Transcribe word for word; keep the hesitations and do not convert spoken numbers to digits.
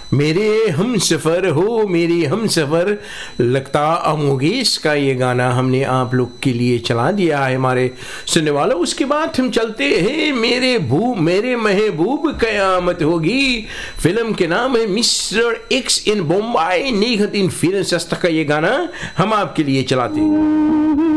मेरे हम सफ़र हो मेरे हम सफ़र लगता अमोगेश का ये गाना हमने आप लोग के लिए चला दिया है हमारे सुनने वालों। उसके बाद हम चलते हैं मेरे भू मेरे महबूब कयामत होगी, फिल्म के नाम है मिस्टर एक्स इन बम्बई। नीगहतीन फिल्म सस्ता का ये गाना हम आपके लिए चलाते हैं।